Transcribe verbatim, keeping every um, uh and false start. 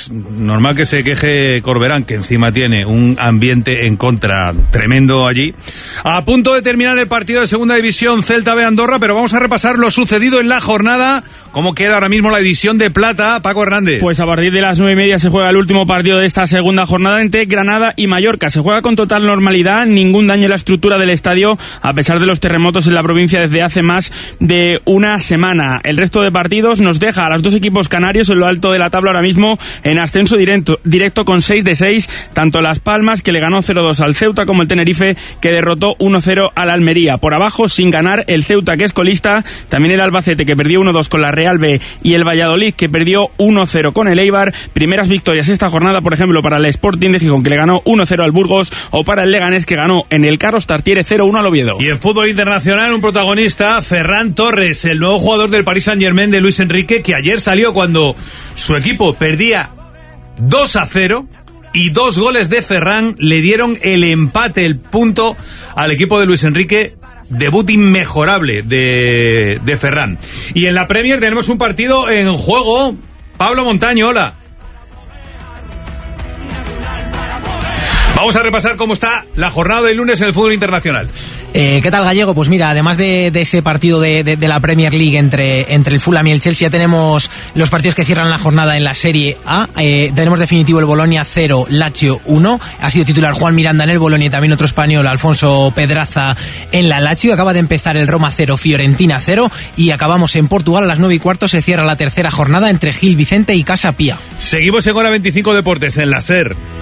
pues normal que se queje Corberán, que encima tiene un ambiente en contra tremendo allí. A punto de terminar el partido de Segunda División Celta B Andorra, pero vamos a repasar lo sucedido en la jornada. ¿Cómo queda ahora mismo la división de plata, Paco Hernández? Pues a partir de las nueve y media se juega el último partido de esta segunda jornada entre Granada y Mallorca. Se juega con total normalidad, ningún daño en la estructura del estadio, a pesar de los terremotos en la provincia desde hace más de una semana. El resto de partidos nos deja a los dos equipos canarios en lo alto de la tabla ahora mismo en ascenso directo, directo con seis de seis, tanto Las Palmas, que le ganó cero dos al Ceuta, como el Tenerife, que derrotó uno cero al Almería. Por abajo, sin ganar, el Ceuta, que es colista, también el Albacete, que perdió uno dos con la Real B, y el Valladolid, que perdió uno cero con el Eibar. Primeras victorias esta jornada, por ejemplo, para el Sporting de Gijón, que le ganó uno cero al Burgos, o para el Leganés, que ganó en el Carlos Tartiere cero uno al Oviedo. Y en fútbol internacional, un protagonista, Ferran Torres, el nuevo jugador del Paris Saint-Germain de Luis Enrique, que ayer salió cuando su equipo perdía dos a cero, y dos goles de Ferran le dieron el empate, el punto al equipo de Luis Enrique. Debut inmejorable de, de Ferran. Y en la Premier tenemos un partido en juego. Pablo Montaño, hola. Vamos a repasar cómo está la jornada del lunes en el fútbol internacional. Eh, ¿Qué tal, Gallego? Pues mira, además de, de ese partido de, de, de la Premier League entre, entre el Fulham y el Chelsea, ya tenemos los partidos que cierran la jornada en la Serie A. Eh, tenemos definitivo el Bolonia cero, Lazio uno. Ha sido titular Juan Miranda en el Bolonia y también otro español, Alfonso Pedraza, en la Lazio. Acaba de empezar el Roma cero, Fiorentina cero. Y acabamos en Portugal a las nueve y cuarto. Se cierra la tercera jornada entre Gil Vicente y Casa Pía. Seguimos en Hora veinticinco Deportes, en la SER.